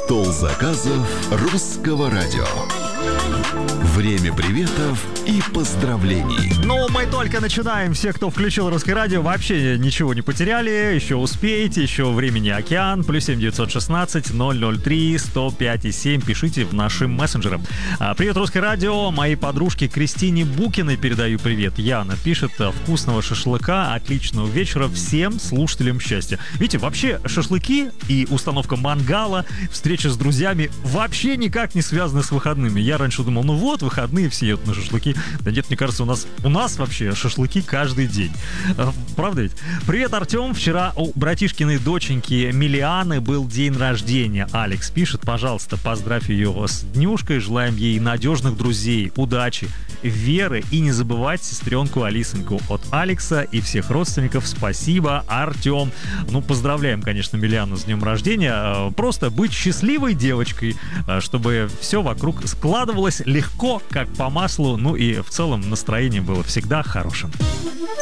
Стол заказов русского радио. Время приветов и поздравлений. Ну, мы только начинаем. Все, кто включил Русское радио, вообще ничего не потеряли. Еще успеете, еще времени океан. +7 916 003 105 7. Пишите в наши мессенджеры. Привет, Русское радио. Моей подружке Кристине Букиной передаю привет. Яна пишет: вкусного шашлыка, отличного вечера всем слушателям счастья. Видите, вообще шашлыки и установка мангала, встреча с друзьями вообще никак не связаны с выходными. Я раньше думал, ну вот, выходные все едут на шашлыки. Да нет, мне кажется, у нас вообще шашлыки каждый день. Правда ведь? Привет, Артем. Вчера у братишкиной доченьки Милианы был день рождения. Алекс пишет: пожалуйста, поздравь ее с днюшкой. Желаем ей надежных друзей, удачи, веры и не забывать сестренку Алисоньку. От Алекса и всех родственников спасибо, Артем. Ну, поздравляем, конечно, Милиану с днем рождения. Просто быть счастливой девочкой, чтобы все вокруг складывалось легко, как по маслу, ну и в целом настроение было всегда хорошим.